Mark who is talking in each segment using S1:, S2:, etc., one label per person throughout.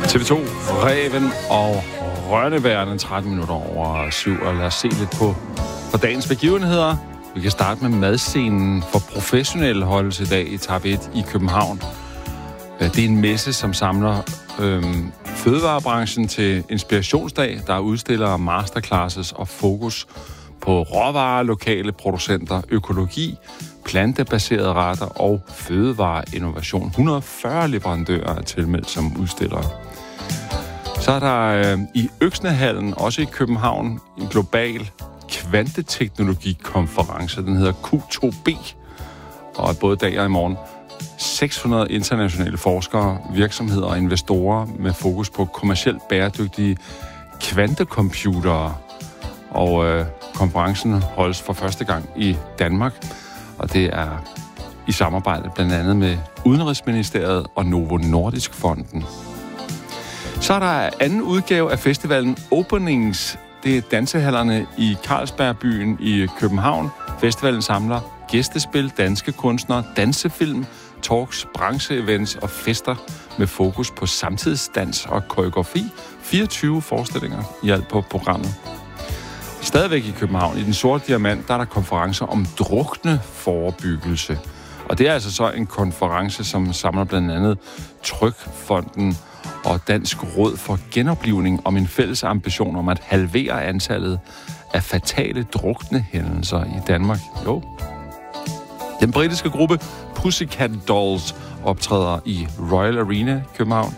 S1: TV2, Ræven og Rønnebærerne, 13 minutter over 7, og lad os se lidt på dagens begivenheder. Vi kan starte med madscenen for professionelle holdes i dag i Tab 1 i København. Det er en messe, som samler fødevarebranchen til inspirationsdag. Der er udstillere, masterclasses og fokus på råvarer, lokale producenter, økologi, plantebaserede retter og fødevareinnovation. 140 leverandører er tilmeldt som udstillere. Så er der i Øksnehallen, også i København, en global kvanteteknologikonference. Den hedder Q2B, og både dag og i morgen. 600 internationale forskere, virksomheder og investorer med fokus på kommercielt bæredygtige kvantecomputere. Og konferencen holdes for første gang i Danmark, og det er i samarbejde blandt andet med Udenrigsministeriet og Novo Nordisk Fonden. Så er der anden udgave af festivalen Openings. Det er dansehallerne i Carlsbergbyen i København. Festivalen samler gæstespil, danske kunstnere, dansefilm, talks, brancheevents og fester med fokus på samtidsdans og koreografi. 24 forestillinger i alt på programmet. Stadigvæk i København, i Den Sorte Diamant, der er der konferencer om drukneforebyggelse. Og det er altså så en konference, som samler blandt andet Trygfonden og Dansk Råd for Genoplivning om en fælles ambition om at halvere antallet af fatale druknehændelser i Danmark. Jo. Den britiske gruppe Pussycat Dolls optræder i Royal Arena i København.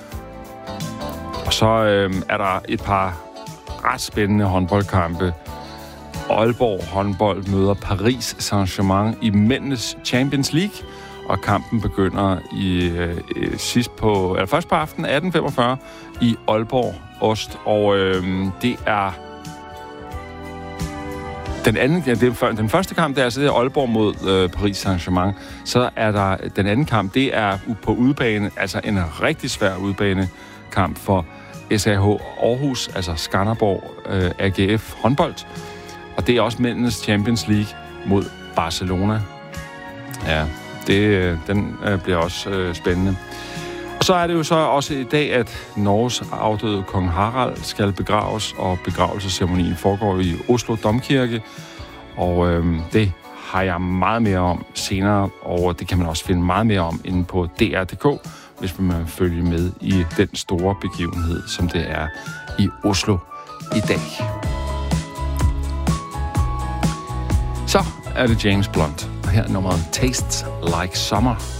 S1: Og så er der et par ret spændende håndboldkampe. Aalborg håndbold møder Paris Saint-Germain i mændenes Champions League, og kampen begynder først på aftenen 18:45 i Aalborg Ost, og det er den første kamp, det er altså det er Aalborg mod Paris Saint-Germain. Så er der den anden kamp, det er på udebane, altså en rigtig svær udebanekamp for SAH Aarhus, altså Skanderborg AGF håndbold. Og det er også mændenes Champions League mod Barcelona. Ja, den bliver også spændende. Og så er det jo så også i dag, at Norges afdøde kong Harald skal begraves, og begravelsesceremonien foregår i Oslo Domkirke. Og det har jeg meget mere om senere, og det kan man også finde meget mere om inde på DR.dk, hvis man følger med i den store begivenhed, som det er i Oslo i dag. Så er det James Blunt, og her er nummeret Tastes Like Summer.